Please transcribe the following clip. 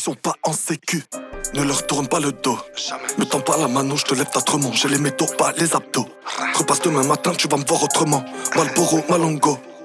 sont pas en sécu. Ne leur tourne pas le dos. Me tends pas la mano, je te lève ta tremont. J'ai les métaux, pas les abdos. Repasse demain matin, tu vas me voir autrement. Malboro, Malongo.